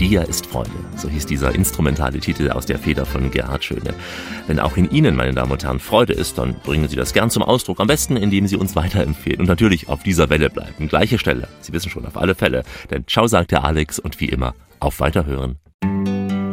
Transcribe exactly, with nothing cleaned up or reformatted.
Dir ist Freude. So hieß dieser instrumentale Titel aus der Feder von Gerhard Schöne. Wenn auch in Ihnen, meine Damen und Herren, Freude ist, dann bringen Sie das gern zum Ausdruck. Am besten, indem Sie uns weiterempfehlen und natürlich auf dieser Welle bleiben. Gleiche Stelle. Sie wissen schon, auf alle Fälle. Denn ciao, sagt der Alex und wie immer, auf Weiterhören.